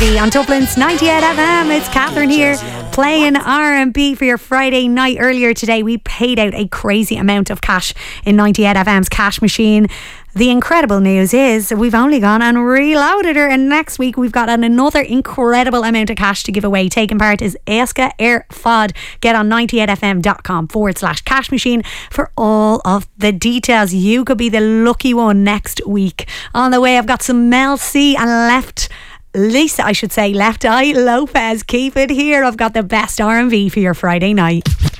On Dublin's 98 FM, it's Catherine here playing R&B for your Friday night. Earlier today we paid out a crazy amount of cash in 98 FM's cash machine. The incredible news is we've only gone and reloaded her, and next week we've got another incredible amount of cash to give away. Taking part is Éasca Ar Fad. Get on 98fm.com/cash machine for all of the details. You could be the lucky one next week. On the way, I've got some Mel C and Left Eye Lopez. Keep it here. I've got the best R&B for your Friday night.